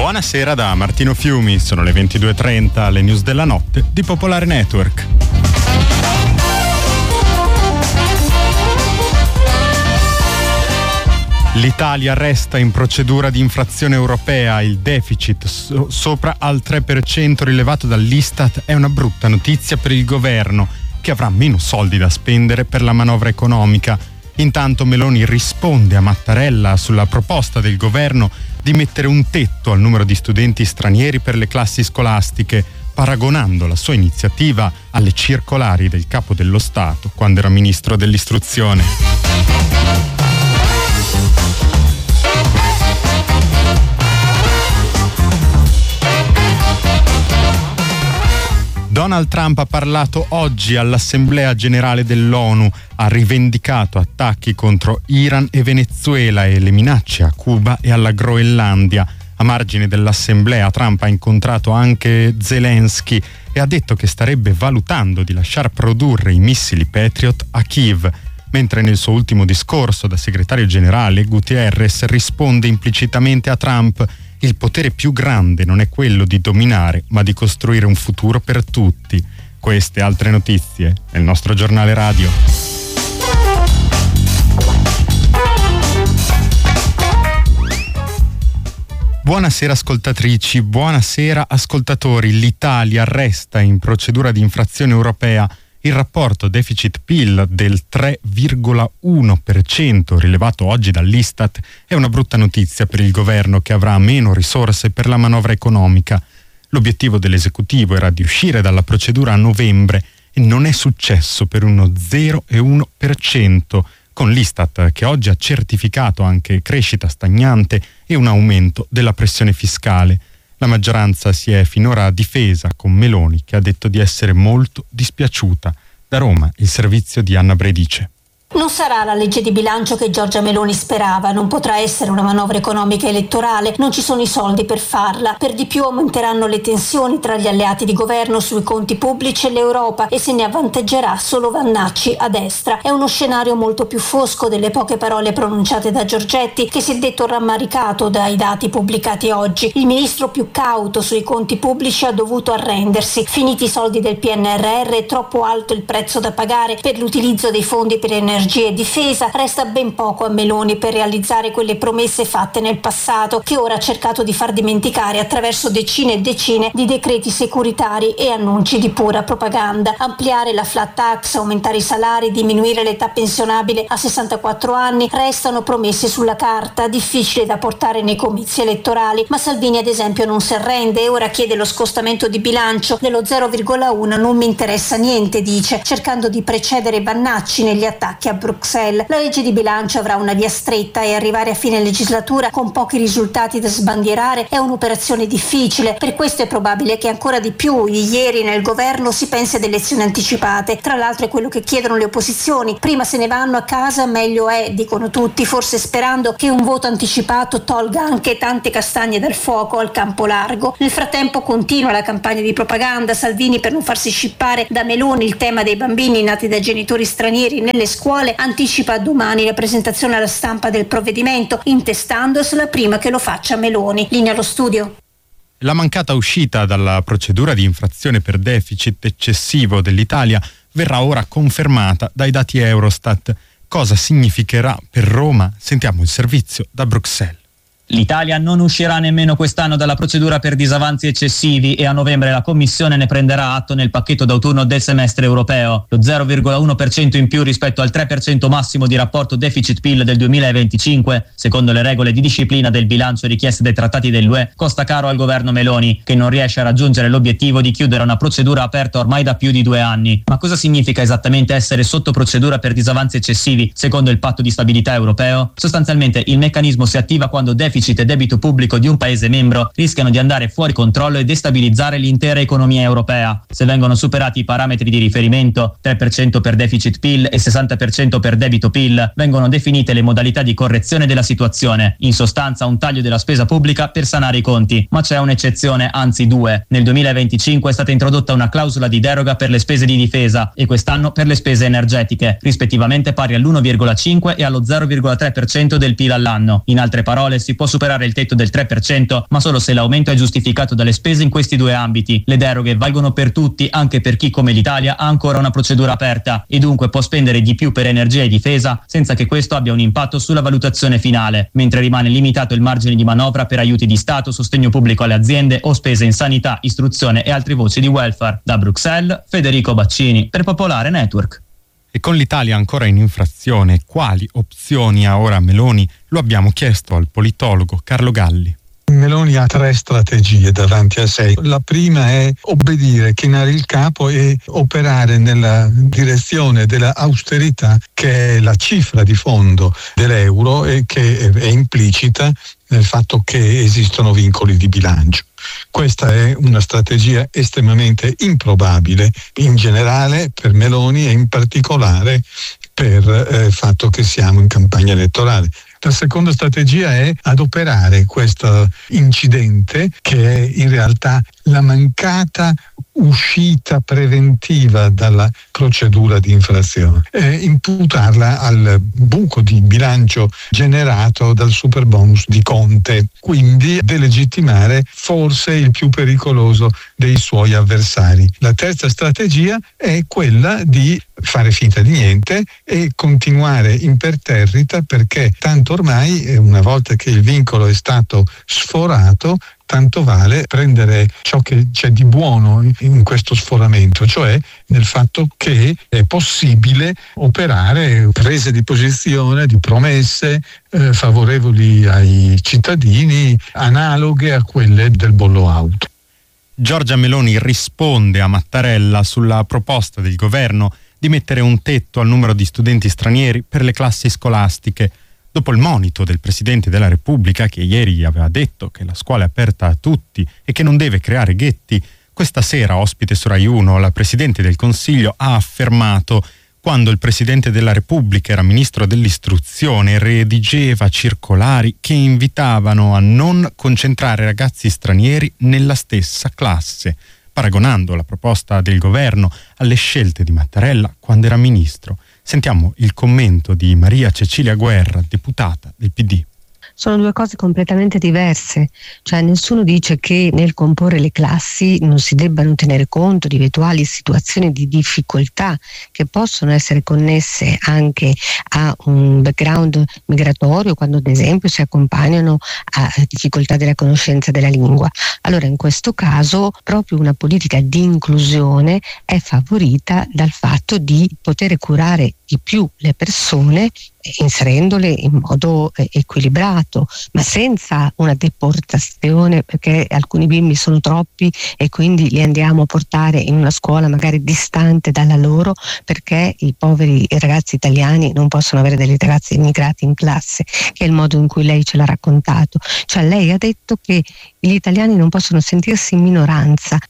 Buonasera da Martino Fiumi, sono le 22:30, le news della notte di Popolare Network. L'Italia resta in procedura di infrazione europea, il deficit sopra al 3% rilevato dall'Istat è una brutta notizia per il governo, che avrà meno soldi da spendere per la manovra economica. Intanto Meloni risponde a Mattarella sulla proposta del governo di mettere un tetto al numero di studenti stranieri per le classi scolastiche, paragonando la sua iniziativa alle circolari del Capo dello Stato quando era ministro dell'istruzione. Donald Trump ha parlato oggi all'Assemblea Generale dell'ONU, ha rivendicato attacchi contro Iran e Venezuela e le minacce a Cuba e alla Groenlandia. A margine dell'Assemblea Trump ha incontrato anche Zelensky e ha detto che starebbe valutando di lasciar produrre i missili Patriot a Kiev, mentre nel suo ultimo discorso da segretario generale Guterres risponde implicitamente a Trump: il potere più grande non è quello di dominare, ma di costruire un futuro per tutti. Queste e altre notizie nel nostro giornale radio. Buonasera ascoltatrici, buonasera ascoltatori. L'Italia resta in procedura di infrazione europea. Il rapporto deficit-PIL del 3,1% rilevato oggi dall'Istat è una brutta notizia per il governo, che avrà meno risorse per la manovra economica. L'obiettivo dell'esecutivo era di uscire dalla procedura a novembre e non è successo per uno 0,1%, con l'Istat che oggi ha certificato anche crescita stagnante e un aumento della pressione fiscale. La maggioranza si è finora difesa, con Meloni che ha detto di essere molto dispiaciuta. Da Roma il servizio di Anna Bredice. Non sarà la legge di bilancio che Giorgia Meloni sperava, non potrà essere una manovra economica elettorale, non ci sono i soldi per farla. Per di più aumenteranno le tensioni tra gli alleati di governo sui conti pubblici e l'Europa, e se ne avvantaggerà solo Vannacci a destra. È uno scenario molto più fosco delle poche parole pronunciate da Giorgetti, che si è detto rammaricato dai dati pubblicati oggi. Il ministro più cauto sui conti pubblici ha dovuto arrendersi. Finiti i soldi del PNRR, è troppo alto il prezzo da pagare per l'utilizzo dei fondi per energia e difesa, resta ben poco a Meloni per realizzare quelle promesse fatte nel passato, che ora ha cercato di far dimenticare attraverso decine e decine di decreti securitari e annunci di pura propaganda. Ampliare la flat tax, aumentare i salari, diminuire l'età pensionabile a 64 anni restano promesse sulla carta, difficili da portare nei comizi elettorali, ma Salvini ad esempio non si arrende e ora chiede lo scostamento di bilancio dello 0,1. Non mi interessa niente, dice, cercando di precedere Vannacci negli attacchi a Bruxelles. La legge di bilancio avrà una via stretta e arrivare a fine legislatura con pochi risultati da sbandierare è un'operazione difficile. Per questo è probabile che ancora di più ieri nel governo si pensi ad elezioni anticipate. Tra l'altro è quello che chiedono le opposizioni: prima se ne vanno a casa meglio è, dicono tutti, forse sperando che un voto anticipato tolga anche tante castagne dal fuoco al campo largo. Nel frattempo continua la campagna di propaganda. Salvini, per non farsi scippare da Meloni il tema dei bambini nati da genitori stranieri nelle scuole, anticipa a domani la presentazione alla stampa del provvedimento, intestandosela prima che lo faccia Meloni. Linea allo studio. La mancata uscita dalla procedura di infrazione per deficit eccessivo dell'Italia verrà ora confermata dai dati Eurostat. Cosa significherà per Roma? Sentiamo il servizio da Bruxelles. L'Italia non uscirà nemmeno quest'anno dalla procedura per disavanzi eccessivi e a novembre la Commissione ne prenderà atto nel pacchetto d'autunno del semestre europeo. Lo 0,1% in più rispetto al 3% massimo di rapporto deficit-PIL del 2025, secondo le regole di disciplina del bilancio richieste dai trattati dell'UE, costa caro al governo Meloni, che non riesce a raggiungere l'obiettivo di chiudere una procedura aperta ormai da più di 2 anni. Ma cosa significa esattamente essere sotto procedura per disavanzi eccessivi, secondo il patto di stabilità europeo? Sostanzialmente il meccanismo si attiva quando deficit e debito pubblico di un Paese membro rischiano di andare fuori controllo e destabilizzare l'intera economia europea. Se vengono superati i parametri di riferimento, 3% per deficit PIL e 60% per debito PIL, vengono definite le modalità di correzione della situazione, in sostanza un taglio della spesa pubblica per sanare i conti. Ma c'è un'eccezione, anzi 2. Nel 2025 è stata introdotta una clausola di deroga per le spese di difesa e quest'anno per le spese energetiche, rispettivamente pari all'1,5 e allo 0,3% del PIL all'anno. In altre parole, si può superare il tetto del 3%, ma solo se l'aumento è giustificato dalle spese in questi due ambiti. Le deroghe valgono per tutti, anche per chi come l'Italia ha ancora una procedura aperta e dunque può spendere di più per energia e difesa senza che questo abbia un impatto sulla valutazione finale, mentre rimane limitato il margine di manovra per aiuti di Stato, sostegno pubblico alle aziende o spese in sanità, istruzione e altre voci di welfare. Da Bruxelles, Federico Baccini per Popolare Network. E con l'Italia ancora in infrazione, quali opzioni ha ora Meloni? Lo abbiamo chiesto al politologo Carlo Galli. Meloni ha 3 strategie davanti a sé. La prima è obbedire, chinare il capo e operare nella direzione dell'austerità, che è la cifra di fondo dell'euro e che è implicita nel fatto che esistono vincoli di bilancio. Questa è una strategia estremamente improbabile in generale per Meloni e in particolare per il fatto che siamo in campagna elettorale. La seconda strategia è adoperare questo incidente, che è in realtà la mancata uscita preventiva dalla procedura di infrazione, imputarla al buco di bilancio generato dal superbonus di Conte, quindi delegittimare forse il più pericoloso dei suoi avversari. La terza strategia è quella di fare finta di niente e continuare imperterrita, perché tanto ormai, una volta che il vincolo è stato sforato, tanto vale prendere ciò che c'è di buono in questo sforamento, cioè nel fatto che è possibile operare prese di posizione, di promesse favorevoli ai cittadini, analoghe a quelle del bollo auto. Giorgia Meloni risponde a Mattarella sulla proposta del governo di mettere un tetto al numero di studenti stranieri per le classi scolastiche, dopo il monito del Presidente della Repubblica, che ieri aveva detto che la scuola è aperta a tutti e che non deve creare ghetti. Questa sera, ospite su Rai 1, la Presidente del Consiglio ha affermato: quando il Presidente della Repubblica era Ministro dell'Istruzione, redigeva circolari che invitavano a non concentrare ragazzi stranieri nella stessa classe, paragonando la proposta del governo alle scelte di Mattarella quando era Ministro. Sentiamo il commento di Maria Cecilia Guerra, deputata del PD. Sono due cose completamente diverse, cioè nessuno dice che nel comporre le classi non si debbano tenere conto di eventuali situazioni di difficoltà che possono essere connesse anche a un background migratorio, quando ad esempio si accompagnano a difficoltà della conoscenza della lingua. Allora in questo caso proprio una politica di inclusione è favorita dal fatto di poter curare di più le persone, inserendole in modo equilibrato, ma senza una deportazione, perché alcuni bimbi sono troppi e quindi li andiamo a portare in una scuola magari distante dalla loro, perché i poveri ragazzi italiani non possono avere dei ragazzi immigrati in classe, che è il modo in cui lei ce l'ha raccontato. Cioè lei ha detto che gli italiani non possono sentirsi in minoranza.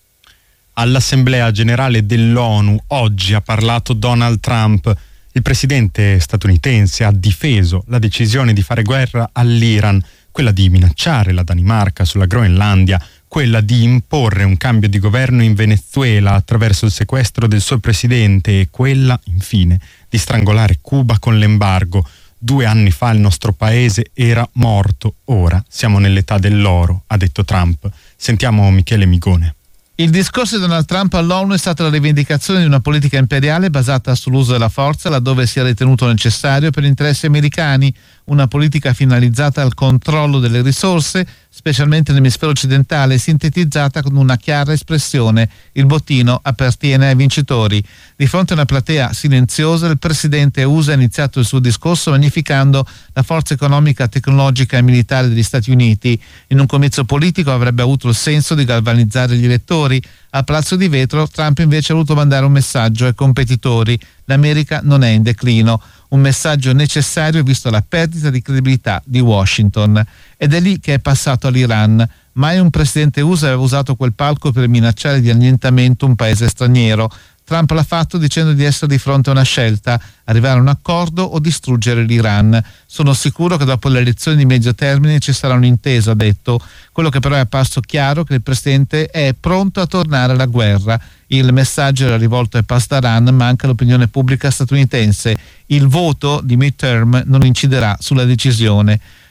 All'Assemblea Generale dell'ONU oggi ha parlato Donald Trump. Il presidente statunitense ha difeso la decisione di fare guerra all'Iran, quella di minacciare la Danimarca sulla Groenlandia, quella di imporre un cambio di governo in Venezuela attraverso il sequestro del suo presidente e quella, infine, di strangolare Cuba con l'embargo. 2 anni fa il nostro paese era morto, ora siamo nell'età dell'oro, ha detto Trump. Sentiamo Michele Migone. Il discorso di Donald Trump all'ONU è stata la rivendicazione di una politica imperiale basata sull'uso della forza laddove sia ritenuto necessario per interessi americani, una politica finalizzata al controllo delle risorse, specialmente nell'emisfero occidentale, sintetizzata con una chiara espressione: il bottino appartiene ai vincitori. Di fronte a una platea silenziosa, il presidente USA ha iniziato il suo discorso magnificando la forza economica, tecnologica e militare degli Stati Uniti. In un comizio politico avrebbe avuto il senso di galvanizzare gli elettori. A Palazzo di Vetro Trump invece ha voluto mandare un messaggio ai competitori: l'America non è in declino. Un messaggio necessario visto la perdita di credibilità di Washington. Ed è lì che è passato all'Iran. Mai un presidente USA aveva usato quel palco per minacciare di annientamento un paese straniero. Trump l'ha fatto dicendo di essere di fronte a una scelta: arrivare a un accordo o distruggere l'Iran. Sono sicuro che dopo le elezioni di medio termine ci sarà un'intesa, ha detto. Quello che però è apparso chiaro è che il presidente è pronto a tornare alla guerra. Il messaggio era rivolto ai Pasdaran, ma anche all'opinione pubblica statunitense. Il voto di midterm non inciderà sulla decisione.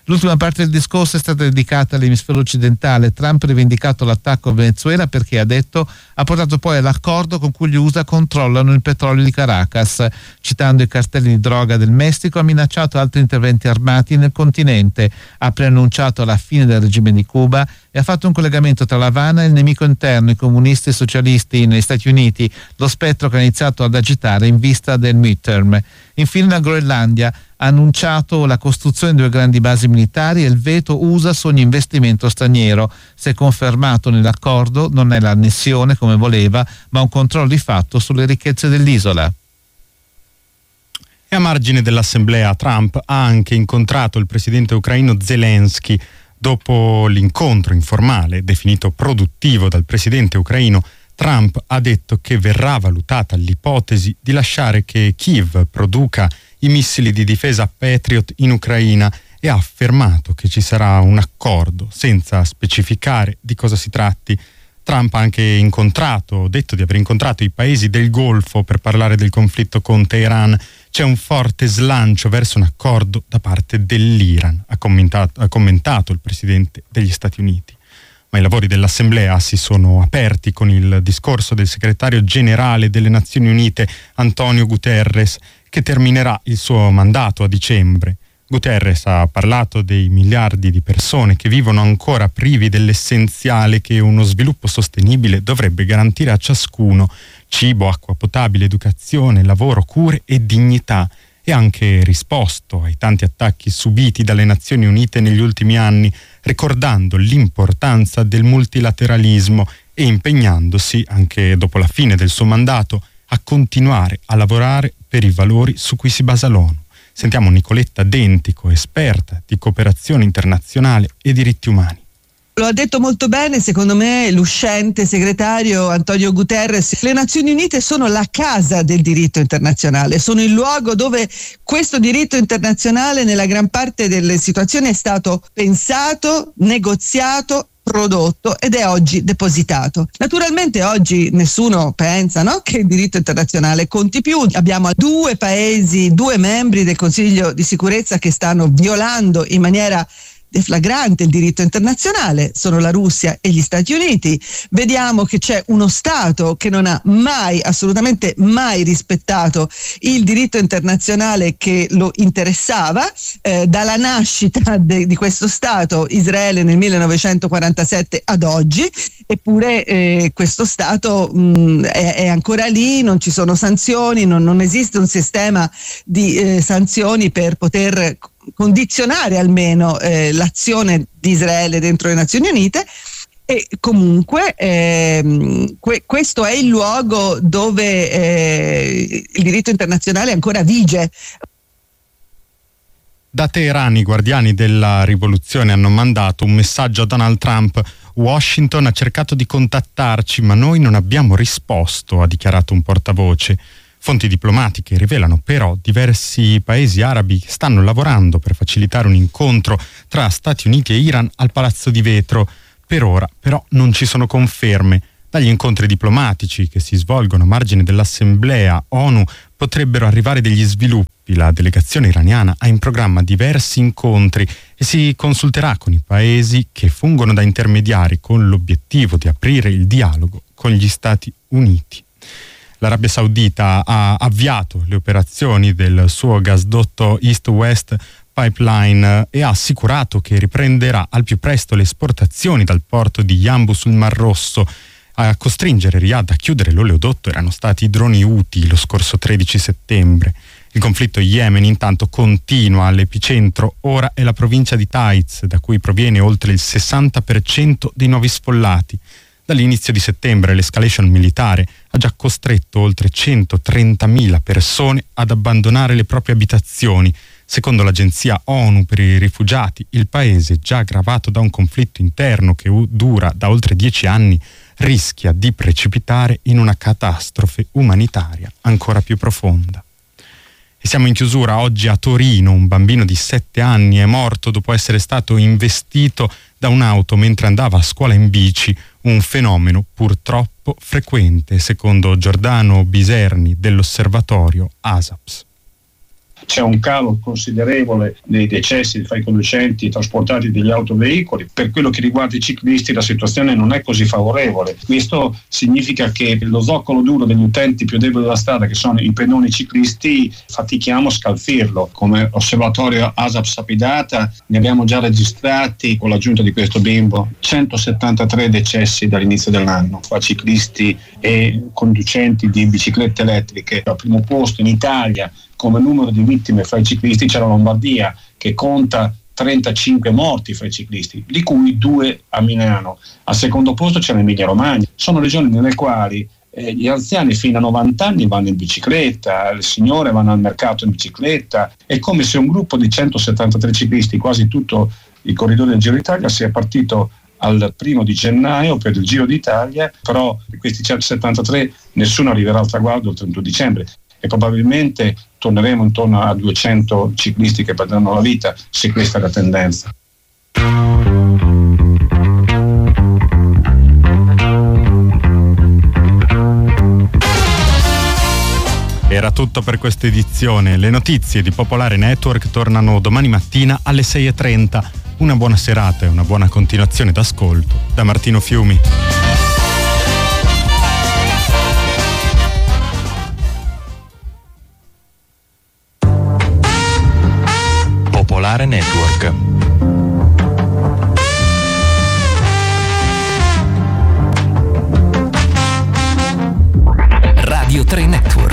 L'ultima parte del discorso è stata dedicata all'emisfero occidentale. Trump ha rivendicato l'attacco a Venezuela perché, ha detto, ha portato poi all'accordo con cui gli USA controllano il petrolio di Caracas. Citando i cartelli di droga del Messico, ha minacciato altri interventi armati nel continente, ha preannunciato la fine del regime di Cuba e ha fatto un collegamento tra l'Havana e il nemico interno, i comunisti e socialisti negli Stati Uniti, lo spettro che ha iniziato ad agitare in vista del midterm. Infine la Groenlandia ha annunciato la costruzione di 2 grandi basi militari e il veto USA su ogni investimento straniero. Se confermato nell'accordo, non è l'annessione come voleva, ma un controllo di fatto sulle ricchezze dell'isola. E a margine dell'assemblea, Trump ha anche incontrato il presidente ucraino Zelensky. Dopo l'incontro informale, definito produttivo dal presidente ucraino, Trump ha detto che verrà valutata l'ipotesi di lasciare che Kiev produca i missili di difesa Patriot in Ucraina e ha affermato che ci sarà un accordo senza specificare di cosa si tratti. Trump ha anche detto di aver incontrato i paesi del Golfo per parlare del conflitto con Teheran. C'è un forte slancio verso un accordo da parte dell'Iran, ha commentato il presidente degli Stati Uniti. Ma i lavori dell'Assemblea si sono aperti con il discorso del segretario generale delle Nazioni Unite, Antonio Guterres, che terminerà il suo mandato a dicembre. Guterres ha parlato dei miliardi di persone che vivono ancora privi dell'essenziale che uno sviluppo sostenibile dovrebbe garantire a ciascuno: cibo, acqua potabile, educazione, lavoro, cure e dignità. E ha anche risposto ai tanti attacchi subiti dalle Nazioni Unite negli ultimi anni, ricordando l'importanza del multilateralismo e impegnandosi, anche dopo la fine del suo mandato, a continuare a lavorare per i valori su cui si basa l'ONU. Sentiamo Nicoletta Dentico, esperta di cooperazione internazionale e diritti umani. Lo ha detto molto bene, secondo me, l'uscente segretario Antonio Guterres. Le Nazioni Unite sono la casa del diritto internazionale, sono il luogo dove questo diritto internazionale nella gran parte delle situazioni è stato pensato, negoziato, prodotto ed è oggi depositato. Naturalmente oggi nessuno pensa, no, che il diritto internazionale conti più. Abbiamo 2 paesi, 2 membri del Consiglio di sicurezza che stanno violando in maniera deflagrante il diritto internazionale, sono la Russia e gli Stati Uniti. Vediamo che c'è uno Stato che non ha mai, assolutamente mai rispettato il diritto internazionale che lo interessava. Dalla nascita di questo Stato, Israele, nel 1947 ad oggi, eppure questo Stato è ancora lì, non ci sono sanzioni, non esiste un sistema di sanzioni per poter condizionare almeno l'azione di Israele dentro le Nazioni Unite. E comunque questo è il luogo dove il diritto internazionale ancora vige. Da Teheran i guardiani della rivoluzione hanno mandato un messaggio a Donald Trump. Washington ha cercato di contattarci, ma noi non abbiamo risposto, ha dichiarato un portavoce. Fonti diplomatiche rivelano però diversi paesi arabi stanno lavorando per facilitare un incontro tra Stati Uniti e Iran al Palazzo di Vetro. Per ora però non ci sono conferme. Dagli incontri diplomatici che si svolgono a margine dell'Assemblea ONU potrebbero arrivare degli sviluppi. La delegazione iraniana ha in programma diversi incontri e si consulterà con i paesi che fungono da intermediari con l'obiettivo di aprire il dialogo con gli Stati Uniti. L'Arabia Saudita ha avviato le operazioni del suo gasdotto East-West Pipeline e ha assicurato che riprenderà al più presto le esportazioni dal porto di Yanbu sul Mar Rosso. A costringere Riyadh a chiudere l'oleodotto erano stati i droni Houthi lo scorso 13 settembre. Il conflitto in Yemen intanto continua. All'epicentro ora è la provincia di Taiz, da cui proviene oltre il 60% dei nuovi sfollati. Dall'inizio di settembre l'escalation militare ha già costretto oltre 130.000 persone ad abbandonare le proprie abitazioni. Secondo l'agenzia ONU per i rifugiati, il paese, già aggravato da un conflitto interno che dura da oltre 10 anni, rischia di precipitare in una catastrofe umanitaria ancora più profonda. E siamo in chiusura. Oggi a Torino un bambino di 7 anni è morto dopo essere stato investito da un'auto mentre andava a scuola in bici, un fenomeno purtroppo frequente, secondo Giordano Biserni dell'osservatorio ASAPS. c'è un calo considerevole dei decessi fra i conducenti trasportati degli autoveicoli. Per quello che riguarda i ciclisti la situazione non è così favorevole. Questo significa che lo zoccolo duro degli utenti più deboli della strada, che sono i pedoni ciclisti, fatichiamo a scalfirlo. Come osservatorio ASAP Sapidata ne abbiamo già registrati, con l'aggiunta di questo bimbo, 173 decessi dall'inizio dell'anno fra ciclisti e conducenti di biciclette elettriche. Al primo posto in Italia come numero di vittime fra i ciclisti c'è la Lombardia, che conta 35 morti fra i ciclisti, di cui 2 a Milano. Al secondo posto c'è l'Emilia Romagna. Sono regioni nelle quali gli anziani fino a 90 anni vanno in bicicletta, le signore vanno al mercato in bicicletta. È come se un gruppo di 173 ciclisti, quasi tutto il corridoio del Giro d'Italia, sia partito al 1 di gennaio per il Giro d'Italia, però di questi 173 nessuno arriverà al traguardo il 31 dicembre. E probabilmente torneremo intorno a 200 ciclisti che perderanno la vita, se questa è la tendenza. Era tutto per questa edizione. Le notizie di Popolare Network tornano domani mattina alle 6:30. Una buona serata e una buona continuazione d'ascolto da Martino Fiumi. Popolare Network. Radio 3 Network.